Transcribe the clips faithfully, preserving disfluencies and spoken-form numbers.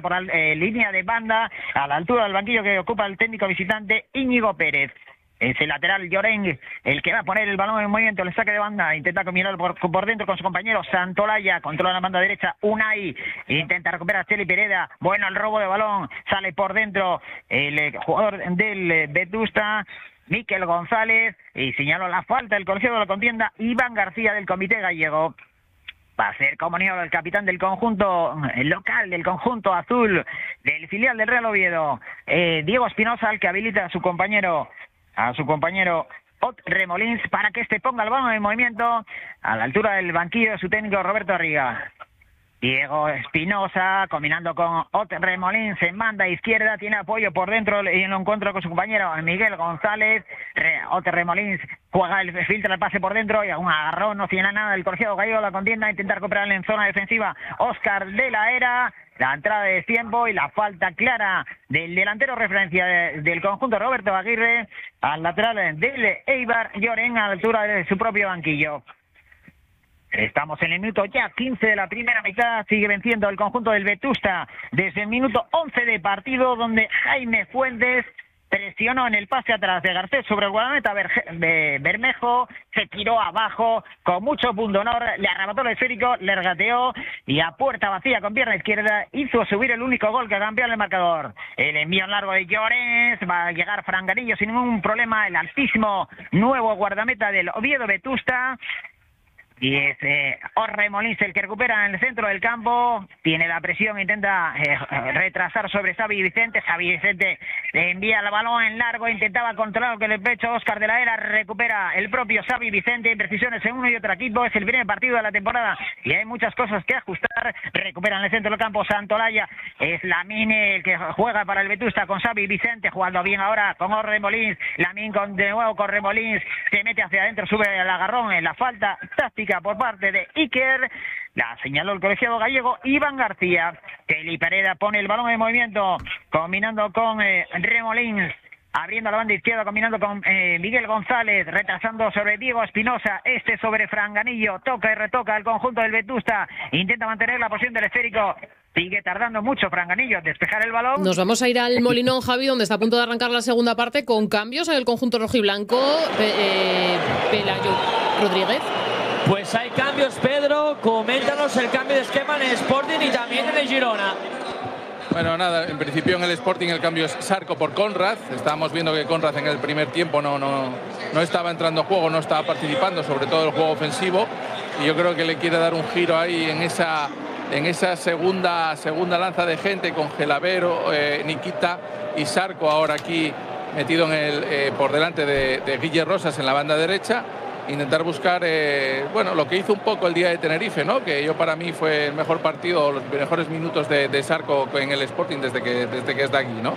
por la eh, línea de banda, a la altura del banquillo que ocupa el técnico visitante Íñigo Pérez. Es el lateral Llorén el que va a poner el balón en movimiento, el saque de banda, intenta combinar por, por dentro con su compañero Santolaya, controla la banda derecha, Unai, intenta recuperar a Cheli Pereda, bueno el robo de balón, sale por dentro el eh, jugador del eh, Vetusta, Miquel González, y señaló la falta del colegiado de la contienda, Iván García del comité gallego. Va a ser comunicado el capitán del conjunto el local, del conjunto azul, del filial del Real Oviedo, eh, Diego Espinosa, al que habilita a su compañero a su compañero Ot Remolins para que este ponga el balón en movimiento a la altura del banquillo de su técnico Roberto Arriga. Diego Espinosa combinando con Ot Remolins en banda izquierda, tiene apoyo por dentro y en lo encuentro con su compañero Miguel González. Re, Ot Remolins juega el filtra el pase por dentro y un agarrón, no tiene nada el colegiado gallego, la contienda, intenta recuperarle en zona defensiva Óscar de la Era. La entrada de tiempo y la falta clara del delantero referencia de, del conjunto Roberto Aguirre al lateral del Eibar Llorén a la altura de su propio banquillo. Estamos en el minuto ya quince de la primera mitad, sigue venciendo el conjunto del Vetusta desde el minuto once de partido, donde Jaime Fuentes presionó en el pase atrás de Garcés sobre el guardameta de Bermejo, se tiró abajo con mucho pundonor, le arrebató el esférico, le regateó y a puerta vacía con pierna izquierda hizo subir el único gol que cambió el marcador. El envío en largo de Llorens, va a llegar Franganillo sin ningún problema, el altísimo nuevo guardameta del Oviedo Vetusta. Y es eh, Orre Molins el que recupera en el centro del campo, tiene la presión, intenta eh, retrasar sobre Xavi Vicente, Xavi Vicente le envía el balón en largo, intentaba controlar con el pecho Óscar de la Era, recupera el propio Xavi Vicente, imprecisiones en uno y otro equipo, es el primer partido de la temporada y hay muchas cosas que ajustar, recupera en el centro del campo Santolaya, es Lamine el que juega para el Vetusta con Xavi Vicente, jugando bien ahora con Orre Molins, Lamine con, de nuevo con Remolins, se mete hacia adentro, sube el agarrón en la falta táctica por parte de Iker, la señaló el colegiado gallego Iván García. Cheli Pereda pone el balón en movimiento, combinando con eh, Remolins, abriendo la banda izquierda, combinando con eh, Miguel González, retrasando sobre Diego Espinosa, este sobre Franganillo, toca y retoca el conjunto del Vetusta, intenta mantener la posición del esférico. Sigue tardando mucho Franganillo en despejar el balón. Nos vamos a ir al Molinón, Javi, donde está a punto de arrancar la segunda parte con cambios en el conjunto rojiblanco. Pe eh, Pelayo Rodríguez. Pues hay cambios, Pedro. Coméntanos el cambio de esquema en el Sporting y también en el Girona. Bueno, nada, en principio en el Sporting el cambio es Sarco por Conrad. Estábamos viendo que Conrad en el primer tiempo no, no, no estaba entrando a juego, no estaba participando, sobre todo el juego ofensivo. Y yo creo que le quiere dar un giro ahí en esa... en esa segunda segunda lanza de gente con Gelavero, eh, Nikita y Sarco ahora aquí metido en el, eh, por delante de, de Guille Rosas en la banda derecha, intentar buscar eh, bueno, lo que hizo un poco el día de Tenerife, ¿no? Que yo para mí fue el mejor partido, los mejores minutos de, de Sarco en el Sporting desde que, desde que está aquí, ¿no?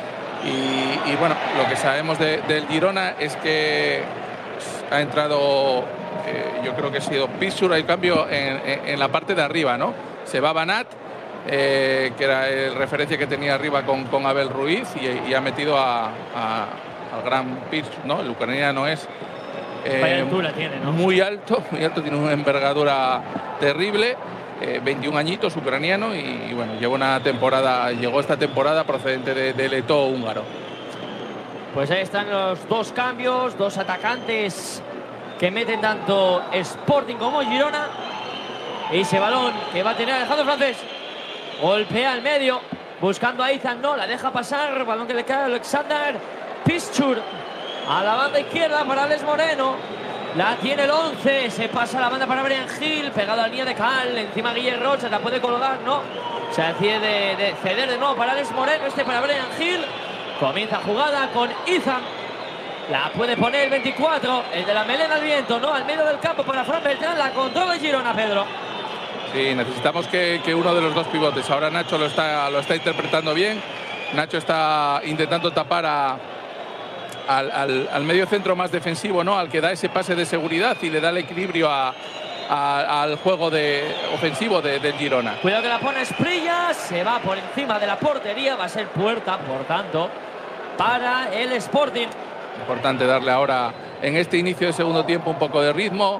Y, y bueno, lo que sabemos de, del Girona es que pues, ha entrado, eh, yo creo que ha sido Pissur, hay cambio en, en, en la parte de arriba, ¿no? Se va Banat, eh, que era el referencia que tenía arriba con, con Abel Ruiz, y, y ha metido a, a, al gran Pissur, ¿no? El ucraniano es eh, altura tiene, ¿no? muy alto, muy alto, tiene una envergadura terrible, eh, veintiún añitos, ucraniano, y, y bueno, lleva una temporada, llegó esta temporada procedente de, de Leto húngaro. Pues ahí están los dos cambios, dos atacantes que meten tanto Sporting como Girona. Ese balón que va a tener Alejandro Francés, golpea al medio, buscando a Izan, no, la deja pasar, balón que le cae a Alexander Pissur a la banda izquierda para Alex Moreno, la tiene el once, se pasa a la banda para Brian Gil, pegado a la línea de Cal, encima Guille Rocha, la puede colgar, no, se decide de, de ceder de nuevo para Alex Moreno, este para Brian Gil, comienza jugada con Izan, la puede poner el veinticuatro, el de la melena al viento, no, al medio del campo para Fran Beltrán, la controla Girona, Pedro. Sí, necesitamos que, que uno de los dos pivotes. Ahora Nacho lo está, lo está interpretando bien. Nacho está intentando tapar a, al, al, al medio centro más defensivo, ¿no? Al que da ese pase de seguridad y le da el equilibrio a, a, al juego de, ofensivo de, del Girona. Cuidado que la pone Esprilla, se va por encima de la portería, va a ser puerta, por tanto, para el Sporting. Importante darle ahora, en este inicio de segundo tiempo, un poco de ritmo.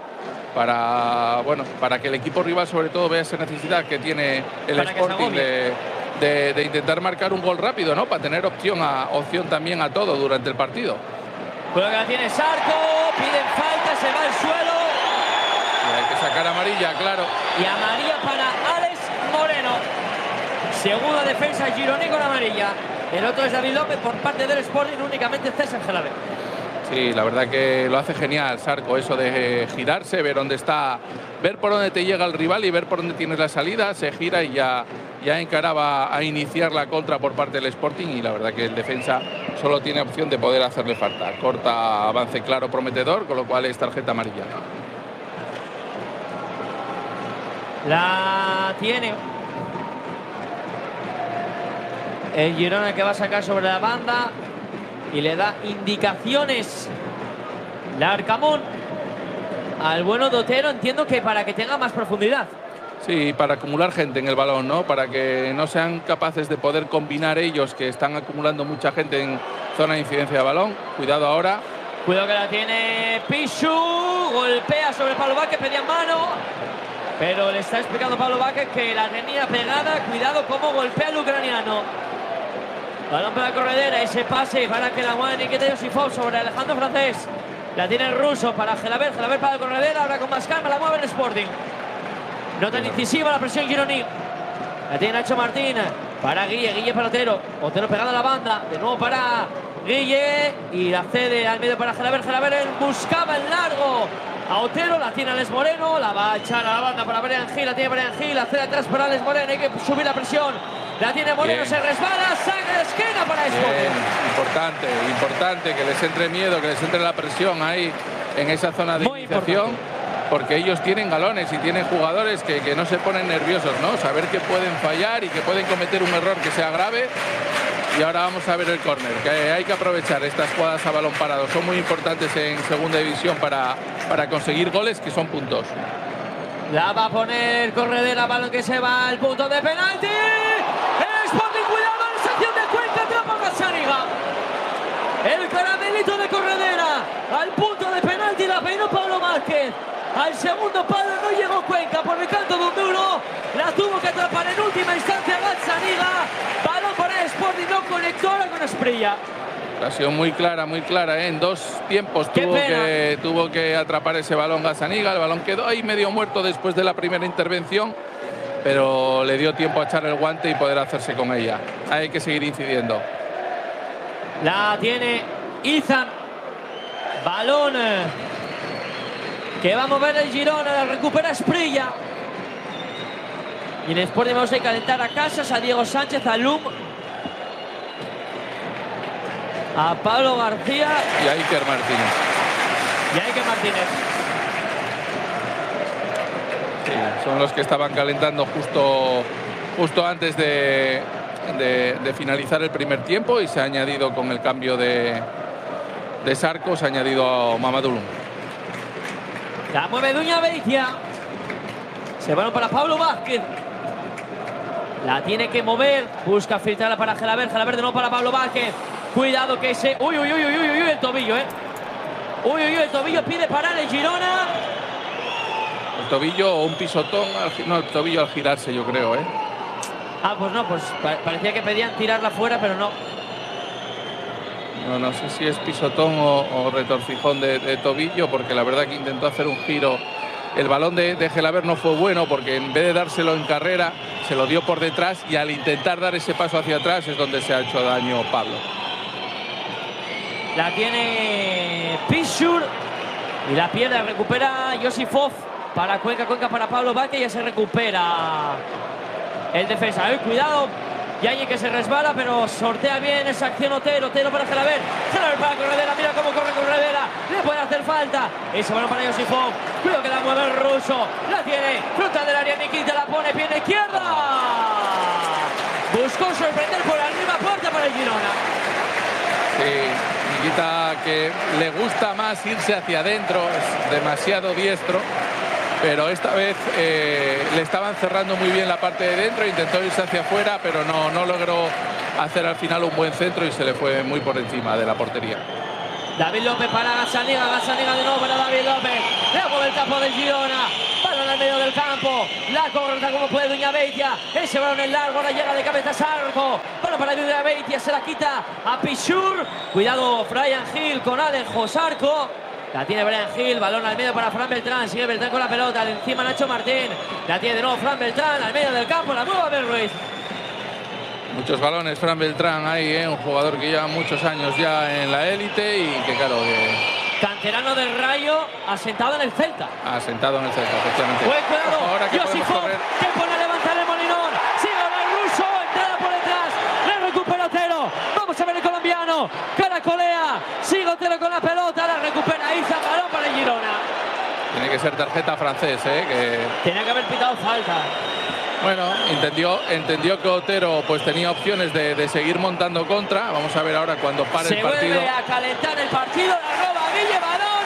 Para, bueno, para que el equipo rival sobre todo vea esa necesidad que tiene el para Sporting de, de, de intentar marcar un gol rápido, ¿no? Para tener opción, a, opción también a todo durante el partido. Cuidado que la tiene Sarco, piden falta, se va al suelo. Y hay que sacar amarilla, claro. Y amarilla para Alex Moreno. Segunda defensa gironí con amarilla. El otro es David López por parte del Sporting, únicamente César Gelabert. Sí, la verdad que lo hace genial Sarco, eso de girarse, ver dónde está, ver por dónde te llega el rival y ver por dónde tienes la salida, se gira y ya, ya encaraba a iniciar la contra por parte del Sporting, y la verdad que el defensa solo tiene opción de poder hacerle falta. Corta, avance claro, prometedor, con lo cual es tarjeta amarilla. La tiene el Girona, que va a sacar sobre la banda y le da indicaciones Larcamón al bueno Dotero, entiendo que para que tenga más profundidad. Sí, para acumular gente en el balón, ¿no? Para que no sean capaces de poder combinar ellos, que están acumulando mucha gente en zona de incidencia de balón. Cuidado ahora. Cuidado que la tiene Pichu, golpea sobre Pablo Vázquez, pedía mano, pero le está explicando Pablo Vázquez que la tenía pegada. Cuidado cómo golpea el ucraniano. Balón para la corredera, ese pase para que la mueva Nikita Yosifov sobre Alejandro Francés. La tiene el ruso para Gelabert, Gelabert para la corredera, ahora con más calma la mueve el Sporting. No tan incisiva la presión gironí. La tiene Nacho Martín para Guille, Guille para Otero. Otero pegado a la banda, de nuevo para Guille y la cede al medio para Gelabert. Gelabert buscaba el largo a Otero, la tiene Alex Moreno, la va a echar a la banda para Brian Gil, la tiene Brian Gil, la cede atrás para Alex Moreno, hay que subir la presión. La tiene Moreno, bien. Se resbala, saca de esquina para Sporting. Importante, importante que les entre miedo, que les entre la presión ahí en esa zona de iniciación, porque ellos tienen galones y tienen jugadores que, que no se ponen nerviosos, ¿no? Saber que pueden fallar y que pueden cometer un error que sea grave. Y ahora vamos a ver el córner, que hay que aprovechar estas jugadas a balón parado. Son muy importantes en segunda división para, para conseguir goles, que son puntos. La va a poner Corredera, balón que se va al punto de penalti. El Sporting, cuidado, la sección de Cuenca, atrapa Gazzaniga. El caramelito de Corredera al punto de penalti, la peinó Pablo Vázquez. Al segundo palo no llegó Cuenca por el canto de un duro. La tuvo que atrapar en última instancia Gazzaniga. Balón para el Sporting, no conectó ahora con Asprilla. Ha sido muy clara, muy clara, ¿eh? En dos tiempos tuvo que, tuvo que atrapar ese balón Gazzaniga. El balón quedó ahí medio muerto después de la primera intervención, pero le dio tiempo a echar el guante y poder hacerse con ella. Hay que seguir incidiendo. La tiene Izan. Balón que va a mover el Girona, la recupera Asprilla. Y en el Sporting vamos a calentar a Casas, a Diego Sánchez, a Lum, a Pablo García y a Iker Martínez. Y a Iker Martínez. Sí, son los que estaban calentando justo, justo antes de, de, de finalizar el primer tiempo, y se ha añadido con el cambio de, de Sarco, se ha añadido a Mamadou Lum. La mueve Duña Beitia. Se van para Pablo Vázquez. La tiene que mover. Busca filtrarla para Gelabert. Gelabert de nuevo para Pablo Vázquez. Cuidado que se... Uy, uy, uy, uy, uy, uy, el tobillo, ¿eh? Uy, uy, uy, el tobillo pide parar el Girona. El tobillo o un pisotón. Al... No, el tobillo al girarse, yo creo, ¿eh? Ah, pues no, pues parecía que pedían tirarla fuera, pero no. No, no sé si es pisotón o, o retorcijón de, de tobillo, porque la verdad que intentó hacer un giro. El balón de, de Gelabert no fue bueno, porque en vez de dárselo en carrera, se lo dio por detrás, y al intentar dar ese paso hacia atrás es donde se ha hecho daño Pablo. La tiene Pichur y la pierde, recupera Yosifov para Cuenca, Cuenca para Pablo Vázquez, y ya se recupera el defensa. Eh, cuidado, Yañez que se resbala, pero sortea bien esa acción Otero. Otero para Gelabert, Gelabert para Corredera, mira cómo corre Corredera, le puede hacer falta. Ese balón para Yosifov, cuidado que la mueve el ruso, la tiene, frontal del área, Nikita la pone, pierna izquierda. Buscó sorprender por arriba, puerta para el Girona. Sí, Nikita, que le gusta más irse hacia adentro, es demasiado diestro, pero esta vez eh, le estaban cerrando muy bien la parte de dentro, intentó irse hacia afuera, pero no, no logró hacer al final un buen centro y se le fue muy por encima de la portería. David López para Gazzaniga, Gazzaniga de nuevo para David López, le mueve el tapo del Girona, balón al medio del campo, campo. La corta como puede Duñabeitia. Ese balón en largo, ahora llega de cabeza Sarco. Bueno, para Duñabeitia, se la quita a Pichur. Cuidado, Brian Hill con Alejo Sarco. La tiene Brian Hill, balón al medio para Fran Beltrán. Sigue Beltrán con la pelota, encima Nacho Martín. La tiene de nuevo Fran Beltrán, al medio del campo, la mueve Abel Ruiz. Muchos balones Fran Beltrán ahí, ¿eh? Un jugador que lleva muchos años ya en la élite y que claro que... Canterano del Rayo, asentado en el Celta. Asentado en el Celta, efectivamente. Buen cuidado, ahora que Josifov, que pone a levantar el Molinón. Sigue ahora el ruso, entrada por detrás. Le recupera Otero. Vamos a ver el colombiano. Caracolea, sigue Otero con la pelota. La recupera Iza, balón para el Girona. Tiene que ser tarjeta francés, ¿eh? Que... Tenía que haber pitado falta. Bueno, entendió, entendió que Otero pues tenía opciones de, de seguir montando contra. Vamos a ver ahora cuando pare Se el partido. Se vuelve a calentar el partido. La roba Guille, balón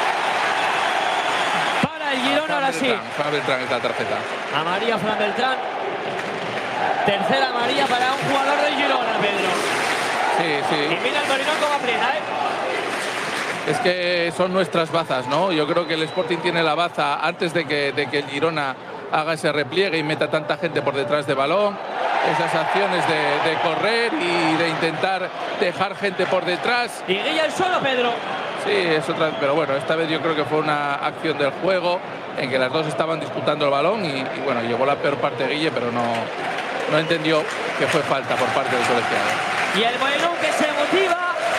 para el Girona, ahora sí. Fran Beltrán es la tarjeta. Amarilla Fran Beltrán. Tercera amarilla para un jugador del Girona, Pedro. Sí, sí. Y mira el Molinón como aprieta, ¿eh? Es que son nuestras bazas, ¿no? Yo creo que el Sporting tiene la baza antes de que, de que el Girona haga ese repliegue y meta tanta gente por detrás de balón, esas acciones de, de correr y de intentar dejar gente por detrás. Y Guilla el suelo, Pedro. Sí, es otra, pero bueno, esta vez yo creo que fue una acción del juego en que las dos estaban disputando el balón y, y bueno, llegó la peor parte de Guille, pero no, no entendió que fue falta por parte del colegiado. Y el Molinón que se motiva.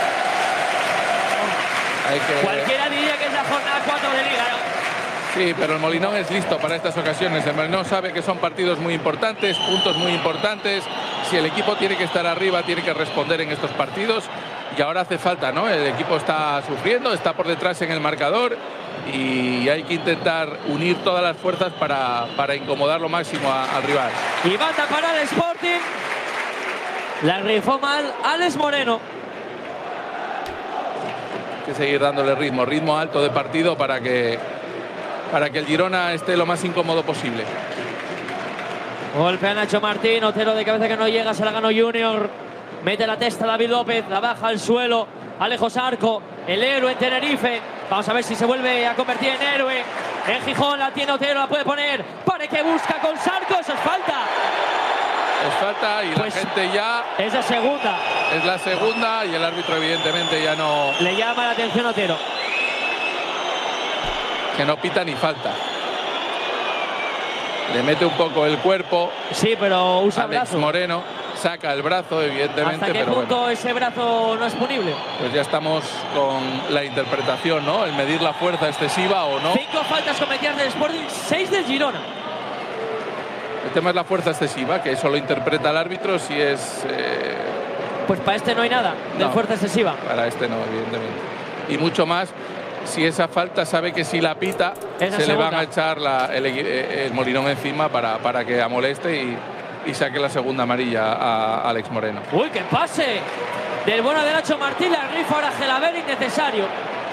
Hay que... Cualquiera diría que es la jornada cuatro de Liga, ¿no? Sí, pero el Molinón es listo para estas ocasiones. El Molinón sabe que son partidos muy importantes, puntos muy importantes. Si el equipo tiene que estar arriba, tiene que responder en estos partidos. Y ahora hace falta, ¿no? El equipo está sufriendo, está por detrás en el marcador y hay que intentar unir todas las fuerzas para, para incomodar lo máximo a, al rival. Y banda para el Sporting. La rifó mal Alex Moreno. Hay que seguir dándole ritmo, ritmo alto de partido para que... para que el Girona esté lo más incómodo posible. Golpea Nacho Martín, Otero de cabeza que no llega, se la ganó Junior. Mete la testa David López, la baja al suelo. Alejo Sarco, el héroe en Tenerife. Vamos a ver si se vuelve a convertir en héroe. En Gijón la tiene Otero, la puede poner. Pare que busca con Sarco, eso es falta. Es falta y pues la gente ya... Es la segunda. Es la segunda y el árbitro evidentemente ya no... Le llama la atención a Otero. Que no pita ni falta. Le mete un poco el cuerpo. Sí, pero usa Alex brazo. Moreno saca el brazo, evidentemente. ¿Hasta qué pero punto bueno, ese brazo no es punible? pues ya estamos con la interpretación, ¿no? El medir la fuerza excesiva o no. Cinco faltas cometidas del Sporting, seis del Girona. El tema es la fuerza excesiva, que eso lo interpreta el árbitro si es... Eh... Pues para este no hay nada de no, fuerza excesiva. Para este no, evidentemente. Y mucho más... Si esa falta sabe que si la pita, esa se segunda. le van a echar la, el, el Molinón encima para, para que amoleste y, y saque la segunda amarilla a, a Alex Moreno. ¡Uy, qué pase! Del bueno de Nacho Martín, la rifa ahora Gelaber, innecesario.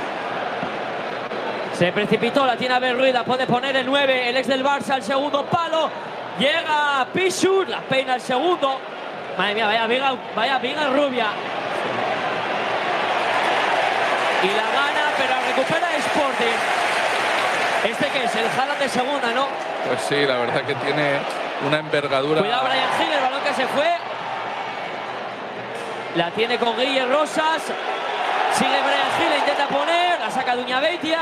Se precipitó, la tiene Abel Ruiz, la puede poner el nueve, el ex del Barça, al segundo palo. Llega Pichur, la peina el segundo. Madre mía, vaya viga, vaya viga rubia. Y la gana, pero recupera Sporting. ¿Este qué es? El Haaland de segunda, ¿no? Pues sí, la verdad que tiene una envergadura. Cuidado Brian Hill, el balón que se fue. La tiene con Guille Rosas. Sigue Brian Hill, intenta poner, la saca Duñabeitia.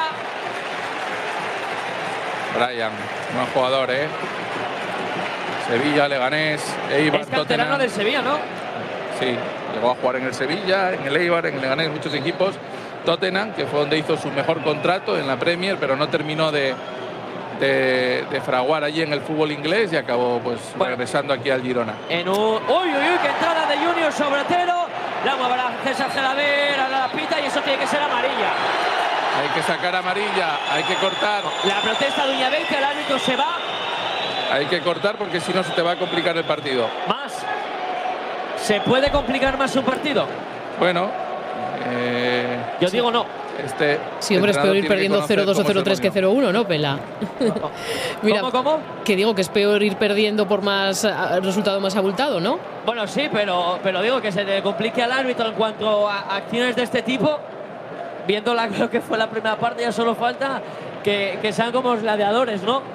Brian, buen jugador, ¿eh? Sevilla, Leganés, Eibar, Es canterano del Sevilla, ¿no? Sí, llegó a jugar en el Sevilla, en el Eibar, en el Leganés, muchos equipos. Tottenham, que fue donde hizo su mejor contrato en la Premier, pero no terminó de, de, de fraguar allí en el fútbol inglés y acabó pues bueno, regresando aquí al Girona. En un... ¡Uy, uy, uy! ¡Qué entrada de Junior sobre Otero! La mueve a César Gelaber, a la pita y eso tiene que ser amarilla. Hay que sacar amarilla, hay que cortar. La protesta de Duñabeitia, el árbitro se va. Hay que cortar porque si no se te va a complicar el partido. Más. ¿Se puede complicar más un partido? Bueno... Eh, Yo sí. digo no. Este sí, hombre, es peor ir perdiendo cero dos o cero tres que cero uno, ¿no, Pela? Mira, ¿Cómo, cómo? Que digo que es peor ir perdiendo por más resultado más abultado, ¿no? Bueno, sí, pero, pero digo que se le complique al árbitro en cuanto a acciones de este tipo. Viendo la, lo que fue la primera parte, ya solo falta que, que sean como los gladiadores, ¿no?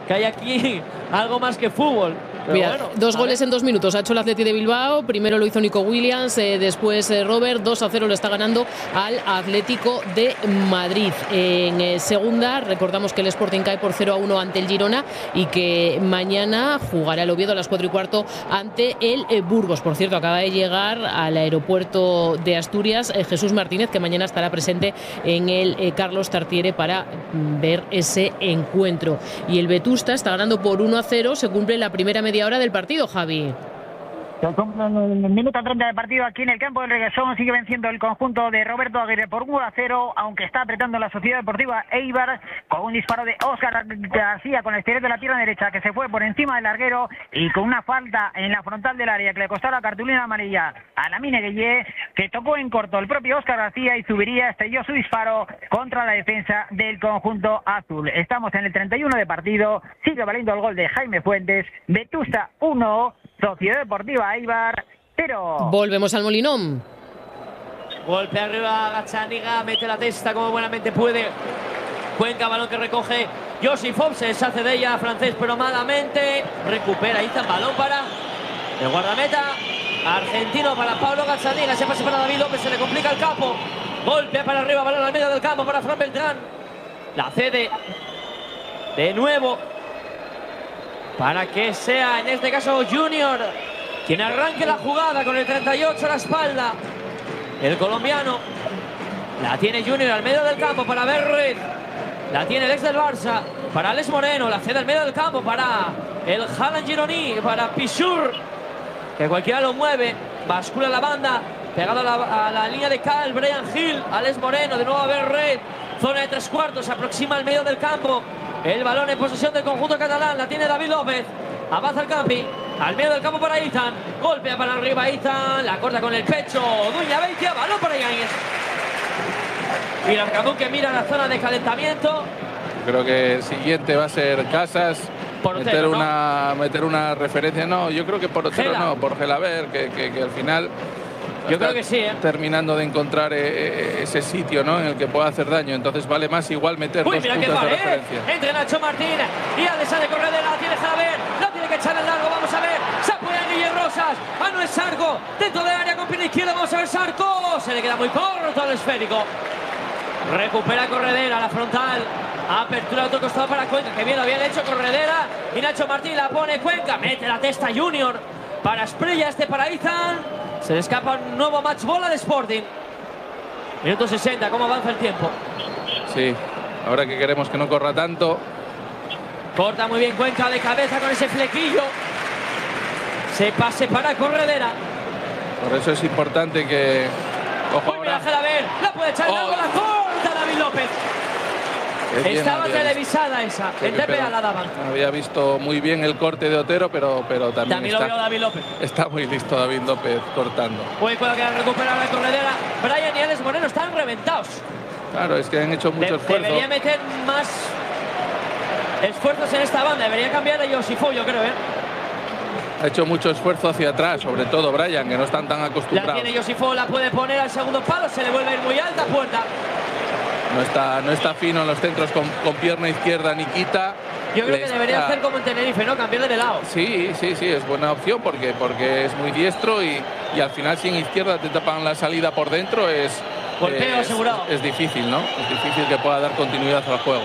que hay aquí algo más que fútbol. Pero Mira, bueno, dos a goles ver. en dos minutos. Ha hecho el Atleti de Bilbao. Primero lo hizo Nico Williams, eh, después eh, Robert. dos a cero le está ganando al Atlético de Madrid. En eh, segunda, recordamos que el Sporting cae por cero a uno ante el Girona y que mañana jugará el Oviedo a las cuatro y cuarto ante el eh, Burgos. Por cierto, acaba de llegar al aeropuerto de Asturias eh, Jesús Martínez, que mañana estará presente en el eh, Carlos Tartiere para mm, ver ese encuentro. Y el Vetusta está ganando por uno a cero. Se cumple la primera media hora del partido, Javi. Se cumple el minuto treinta de partido aquí en el campo del Reguesón. Sigue venciendo el conjunto de Roberto Aguirre por uno a cero, aunque está apretando la Sociedad Deportiva Eibar con un disparo de Óscar García con el exterior de la pierna derecha que se fue por encima del larguero y con una falta en la frontal del área que le costó la cartulina amarilla a Lamine Gueye, que tocó en corto el propio Óscar García y Zubiría estrelló su disparo contra la defensa del conjunto azul. Estamos en el treinta y uno de partido. Sigue valiendo el gol de Jaime Fuentes. Vetusta uno, Sociedad Deportiva Eibar cero. Volvemos al Molinón. Golpe arriba, Gazzaniga mete la testa como buenamente puede. Cuenca, balón que recoge Josifov, se deshace de ella, francés pero malamente. Recupera Izan, balón para el guardameta argentino, para Pablo Gazzaniga. Se pasa para David López, se le complica el campo. Golpe para arriba, balón al medio del campo para Fran Beltrán. La cede de nuevo para que sea en este caso Junior quien arranque la jugada con el treinta y ocho a la espalda. El colombiano la tiene Junior al medio del campo para Berret. La tiene el ex del Barça para Alex Moreno. La cede al medio del campo para el Haaland Gironí, para Pichur, que cualquiera lo mueve. Bascula la banda, pegado a la, a la línea de cal. Brian Hill, Alex Moreno, de nuevo a Berret. Zona de tres cuartos, se aproxima al medio del campo. El balón en posesión del conjunto catalán. La tiene David López. Avanza el Campi. Al medio del campo para Izan. Golpea para arriba Izan. La corta con el pecho. Duña Beitia. Balón para Yáñez. Y Larcamón que mira la zona de calentamiento. Creo que el siguiente va a ser Casas. Por meter, Otero, ¿no? una, meter una referencia. No, yo creo que por Otero Gela. no, por Gelaber, que, que, que al final. Yo creo que sí, ¿eh? Terminando de encontrar eh, ese sitio, ¿no?, en el que pueda hacer daño. Entonces vale más igual meter Uy, dos mira qué puntos de pared. referencia. Entre Nacho Martín y al sale Corredera. La tiene Javier. La tiene que echar al largo. Vamos a ver. Se apoya Guille Rosas. Ah, no es Sarco. Dentro del área con pierna izquierda. Vamos a ver Sarco. Se le queda muy corto al esférico. Recupera Corredera. La frontal. Apertura a otro costado para Cuenca. Que bien lo habían hecho Corredera. Y Nacho Martín la pone Cuenca. Mete la testa Junior. Para Esprella, este para Izan. Se le escapa un nuevo match bola de Sporting. Minuto sesenta, ¿cómo avanza el tiempo? Sí, ahora que queremos que no corra tanto. Corta muy bien Cuenca de cabeza con ese flequillo. Se pase para Corredera. Por eso es importante que. Ojo, Uy, mira ahora. Gelaber. La puede echar Oh. largo, la corta David López. Qué bien Estaba había televisada esa. visto. En T P A Pero la daban. Había visto muy bien el corte de Otero, pero, pero también, También lo vio está, David López. está muy listo David López cortando. Uy, cuidado que la recupera la Corredera. Brian y Alex Moreno están reventados. Claro, es que han hecho mucho De- esfuerzo. Debería meter más esfuerzos en esta banda. Debería cambiar a Josifo, yo creo, ¿eh? Ha hecho mucho esfuerzo hacia atrás, sobre todo Brian, que no están tan La acostumbrados. tiene Josifo, la puede poner al segundo palo. Se le vuelve a ir muy alta, puerta. No está, no está fino en los centros con, con pierna izquierda Nikita. Yo creo Le que debería está- hacer como en Tenerife, ¿no? Cambiarle de lado. Sí, sí, sí, es buena opción porque, porque es muy diestro y, y al final si en izquierda te tapan la salida por dentro es, Golpeo es, asegurado. es difícil, ¿no? Es difícil que pueda dar continuidad al juego.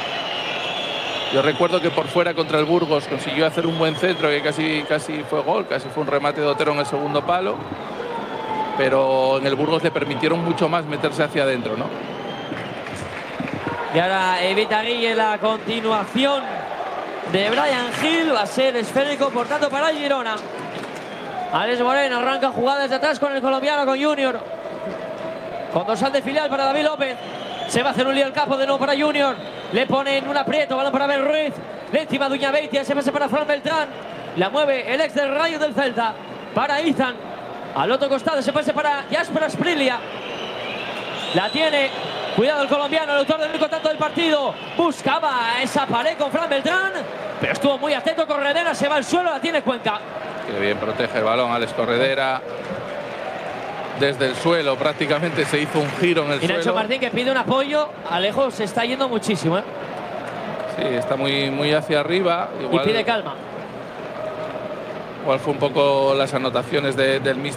Yo recuerdo que por fuera contra el Burgos consiguió hacer un buen centro que casi, casi fue gol, casi fue un remate de Otero en el segundo palo, pero en el Burgos le permitieron mucho más meterse hacia adentro, ¿no? Y ahora evita Guille la continuación de Brian Hill. Va a ser esférico, por tanto, para el Girona. Alex Moreno arranca jugada desde atrás con el colombiano, con Junior. Con dorsal de filial para David López. Se va a hacer un lío el campo de nuevo para Junior. Le ponen un aprieto, balón para Ben Ruiz. Le encima Duña Beitia, se pasa para Fran Beltrán. La mueve el ex del Rayo del Celta para Izan. Al otro costado se pase para Jasper Asprilla. La tiene. Cuidado el colombiano, el autor del único tanto del partido. Buscaba esa pared con Fran Beltrán, pero estuvo muy atento Corredera. Se va al suelo, la tiene Cuenca. Qué bien protege el balón Alex Corredera. Desde el suelo prácticamente se hizo un giro en el Y Nacho suelo. Martín que pide un apoyo. Alejo se está yendo muchísimo, ¿eh? Sí, está muy, muy hacia arriba. Igual, y pide calma. Igual fue un poco las anotaciones de, del míster